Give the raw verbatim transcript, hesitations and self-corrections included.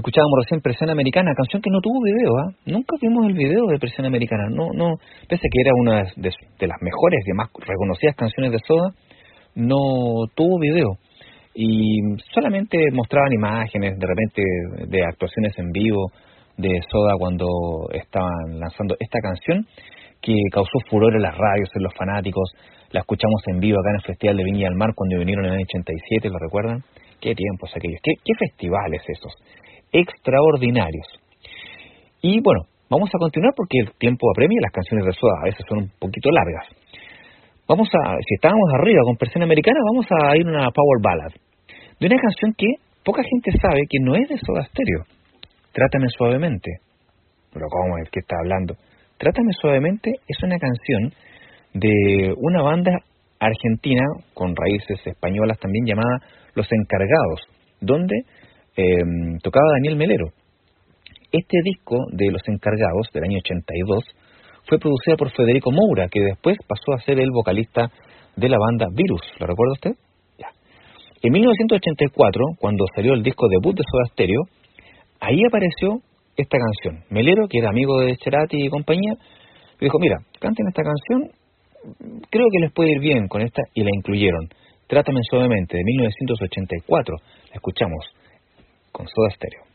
Escuchábamos recién Presión Americana, canción que no tuvo video, ¿ah? ¿eh? Nunca vimos el video de Presión Americana. No, no, pese a que era una de, de las mejores y más reconocidas canciones de Soda, no tuvo video. Y solamente mostraban imágenes, de repente, de actuaciones en vivo de Soda cuando estaban lanzando esta canción, que causó furor en las radios, en los fanáticos. La escuchamos en vivo acá en el Festival de Viña del Mar cuando vinieron en el año ochenta y siete, ¿lo recuerdan? Qué tiempos aquellos, qué, qué festivales esos, extraordinarios. Y bueno, vamos a continuar porque el tiempo apremia y las canciones de Soda a veces son un poquito largas. Vamos a, si estábamos arriba con Presión Americana, vamos a ir a una power ballad, de una canción que poca gente sabe que no es de Soda Stereo. Trátame suavemente. Pero ¿cómo es que está hablando? Trátame suavemente es una canción de una banda argentina con raíces españolas también llamada Los Encargados, donde eh, tocaba Daniel Melero. Este disco de Los Encargados del año ochenta y dos fue producido por Federico Moura, que después pasó a ser el vocalista de la banda Virus. ¿Lo recuerda usted? Ya. En mil novecientos ochenta y cuatro, cuando salió el disco debut de Soda Stereo, ahí apareció esta canción. Melero, que era amigo de Cerati y compañía, le dijo, mira, canten esta canción, creo que les puede ir bien con esta, y la incluyeron. Trátame suavemente, de mil novecientos ochenta y cuatro. La escuchamos con Soda Stereo.